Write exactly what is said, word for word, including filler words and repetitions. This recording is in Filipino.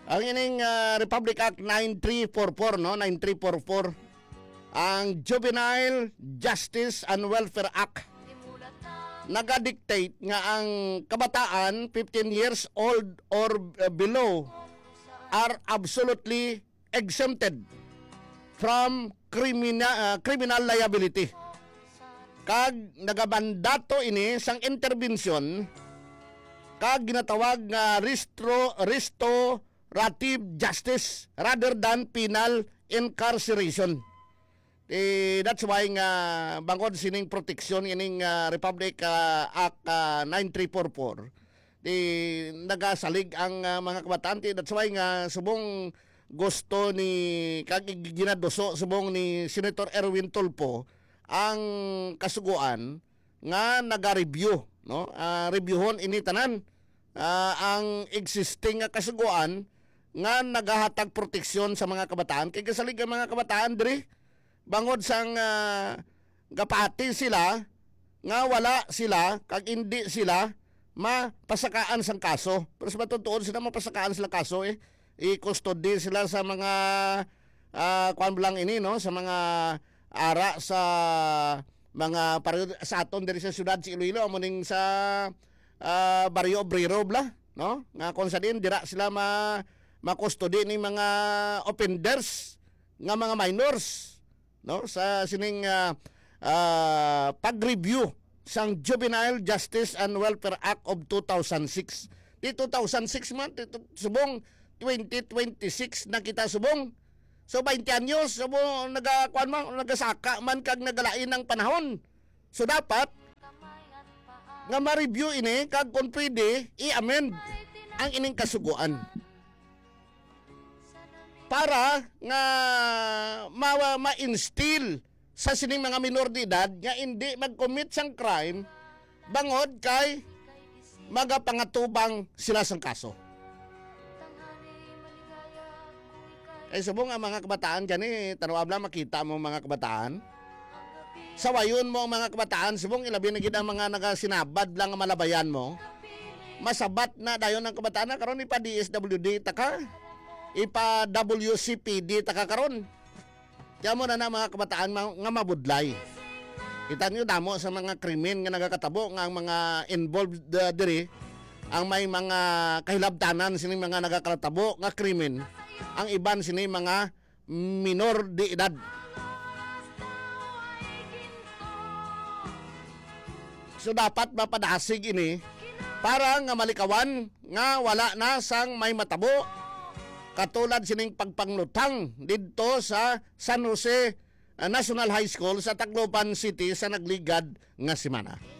Ang ining uh, Republic Act nine three four four, no? nine three four four. Ang Juvenile Justice and Welfare Act naga-dictate nga ang kabataan fifteen years old or uh, below are absolutely exempted from criminal uh, criminal liability. Kag nagabandato ini sang intervention kag ginatawag nga restro restorative justice rather than penal incarceration. Eh, that's why nga bangod sining proteksyon ining uh, Republic uh, Act uh, nine three four four. Di nagasalig ang uh, mga kabataan. That's why nga subong gusto ni kag ginadoso subong ni Senator Erwin Tulfo ang kasuguan nga naga-review, no? Uh, reviewhon ini tanan uh, ang existing nga kasuguan nga nagahatag proteksyon sa mga kabataan. Kay kasalig ang mga kabataan diri bangod sang uh, gapati sila nga wala sila kag hindi sila mapasakaan sang kaso. Pero sa matutuon sila mapasakaan sila kaso eh. I-custody sila sa mga uh, kuan lang ini, no, sa mga ara sa mga pareho sa aton diri sa syudad si Iloilo amo ning sa uh, Barrio Obrero bla, no, nga kon sa din dira sila ma ma-custody ni mga offenders nga mga minors, no, sa sining uh, uh, pag-review sang Juvenile Justice and Welfare Act of two thousand six. Di two thousand six man subong twenty twenty-six na kita subong. So twenty anyos subong nagakuan man nagasaka man kag nagalain ng panahon. So dapat nga ma-review ini kag kung pwede i-amend ang ining kasuguan para nga ma- ma-instill sa sining mga minor de edad nga hindi mag-commit sang crime bangod kay magapangatubang sila sang kaso. Eh subong ang mga kabataan dyan eh, tanawab lang makita mo mga kabataan. Sawayon mo ang mga kabataan, subong ilabi na gid ang mga nagasinabad lang ang malabayan mo. Masabat na dayon ang kabataan na karon ipa D S W D taka, ipa W C P D taka karon. Kaya mo na na mga kabataan nga mabudlay. Kita nyo damo sa mga krimen nga nagakatabo nga ang mga involved uh, diri, ang may mga kahilabtanan sining mga nagakatabo nga krimen, ang iban sini mga minor de edad. So dapat mapadasig ini para nga malikawan nga wala na sang may matabo katulad sining pagpanglutang didto sa San Jose uh, National High School sa Tacloban City sa nagligad nga semana.